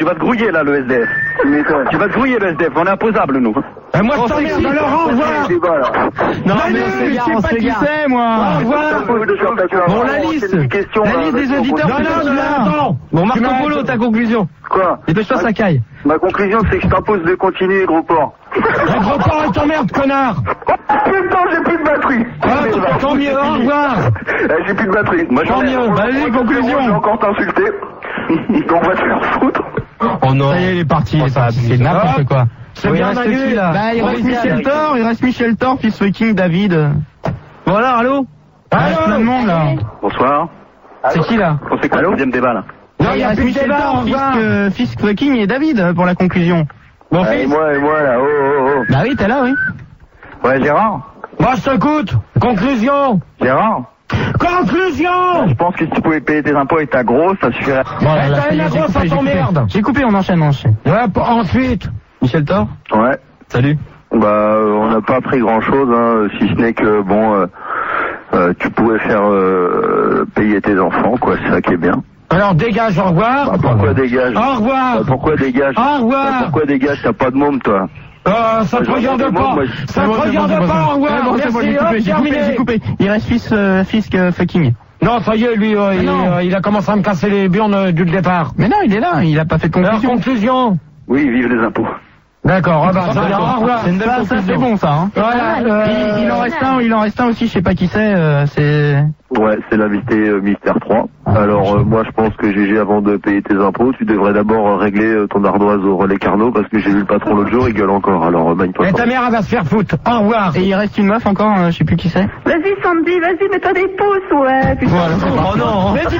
Tu vas te grouiller là, le SDF. Tu vas te grouiller, le SDF. On est imposables, nous. Moi, je t'emmerde, alors au revoir. Non, Manu, je sais pas qui c'est, moi. Au revoir. Bon, la liste des auditeurs. Non. Bon, Marco Polo, ta conclusion. Quoi? Dépêche-toi, ça caille. Ma conclusion, c'est que je t'impose de continuer, gros porc. Gros porc, il t'emmerde, connard. Putain, j'ai plus de batterie. Ah, tant mieux, au revoir. J'ai plus de batterie. Moi, Tant mieux. Vas-y, conclusion. J'ai encore t'insulté. Donc, on va te faire foutre. Oh non. Ça y est, il est parti. C'est n'importe quoi. C'est bien, Manu. Bah, il reste Michel Thor, fils fucking David. Bon alors, allô? Allô, plein de monde là. Bonsoir. C'est qui là? On fait quoi le deuxième débat là? Non, il y a plus de Michel débat, au Thor, revoir. fils fucking et David pour la conclusion. Mon Et fils. moi là, oh. Bah oui, t'es là, oui. Ouais, Gérard. Moi, je t'écoute. Conclusion. Gérard. Conclusion. Je pense que si tu pouvais payer tes impôts avec ta grosse, ça suffirait. Bon, t'as une grosse, ça t'emmerde. J'ai coupé, on enchaîne. Ouais, ensuite. Michel Thor? Ouais. Salut. Bah, on n'a pas appris grand chose, hein, si ce n'est que, bon, tu pouvais faire payer tes enfants, quoi, c'est ça qui est bien. Alors, dégage, au revoir. Bah, pourquoi dégage? Au revoir. Bah, pourquoi dégage? Au revoir. Bah, pourquoi dégage? T'as pas de môme, toi. Ça te regarde pas. Ça te regarde pas, au revoir. Merci, hop, J'ai coupé. Il reste fils fucking. Non, ça y est, lui, il a commencé à me casser les burnes du départ. Mais non, il est là, il a pas fait de Alors, conclusion. conclusion. Oui, vive les impôts. D'accord, au revoir. C'est une belle conclusion. Ça, c'est bon, ça, hein. Voilà, Il en reste un aussi, je sais pas qui c'est, Ouais, c'est l'invité Mystère 3. Alors, moi, je pense que GG, avant de payer tes impôts, tu devrais d'abord régler ton ardoise au relais Carnot, parce que j'ai vu le patron l'autre jour, il gueule encore. Alors, magne-toi. Et ta mère, elle va se faire foutre. Au revoir. Et il reste une meuf encore, je sais plus qui c'est. Vas-y Sandy, vas-y, mets-toi des pouces, ouais. Putain. Voilà, c'est parti. Oh non. Mais dis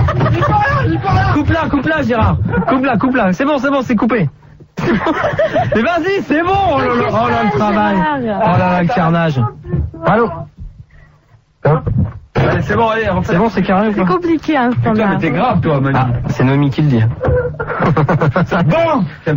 pas rien. Coupe là, Gérard. Coupe là. C'est bon, c'est coupé. Mais vas-y, c'est bon. Oh là, le travail. Oh là, le carnage. Allô. Allez, c'est bon, allez, c'est bon, c'est carré ou C'est pas? compliqué, hein, ce temps-là. t'es grave, toi, Manu. Ah, c'est Noémie qui le dit. Bon,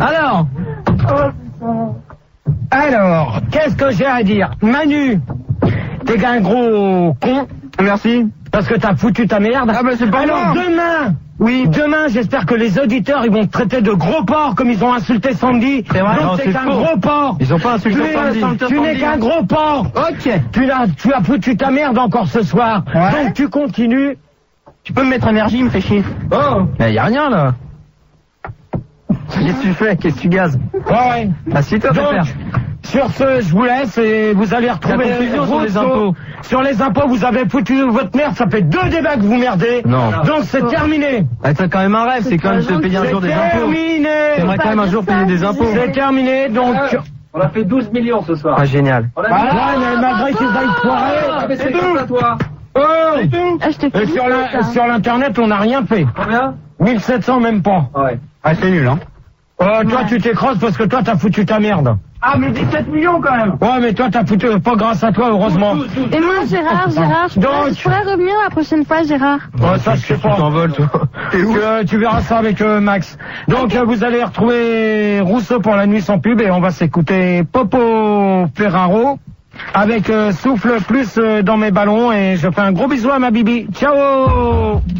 alors, qu'est-ce que j'ai à dire? Manu, t'es un gros con. Merci. Parce que t'as foutu ta merde. Ah bah c'est pas Alors grave. demain, j'espère que les auditeurs, ils vont te traiter de gros porc comme ils ont insulté Sandy. C'est vrai. Donc Non, t'es c'est qu'un faux. gros porc. Ils ont pas insulté Sandy. Tu n'es qu'un gros porc. Ok. Tu as foutu ta merde encore ce soir. Ouais. Donc tu continues. Tu peux me mettre énergie, il me fait chier. Oh. Mais y a rien là. Qu'est-ce que tu fais? Qu'est-ce que tu gazes? Ouais. Assieds-toi, Donc, père. sur ce, je vous laisse et vous allez retrouver La conclusion sur les Rousseau. impôts. Sur les impôts, vous avez foutu votre merde, ça fait 2 débats que vous merdez. Non. Donc c'est terminé. Ah, t'as quand même un rêve, c'est quand même se payer un jour des impôts. Terminé. T'aimerais quand même un jour payer des impôts. C'est terminé, donc... On a fait 12 millions ce soir. Ah, génial. On a Voilà, mais malgré qu'ils aillent foirer... c'est grâce à toi. Oh. Ah, je te Et fais sur l'internet, on n'a rien fait. Combien? 1700 même pas. Ouais. Ah, c'est nul, hein. Toi, tu t'écrasses parce que toi, t'as foutu ta merde. Ah, mais 17 millions quand même. Ouais, mais toi, t'as foutu... Pas grâce à toi, heureusement. Et moi, Gérard, je pourrais revenir la prochaine fois, Gérard. Ouais, ça, je sais pas. Tu t'envoles, toi. Tu verras ça avec Max. Donc, vous allez retrouver Rousseau pour la nuit sans pub et on va s'écouter Popo Ferraro avec Souffle plus dans mes ballons et je fais un gros bisou à ma bibi. Ciao!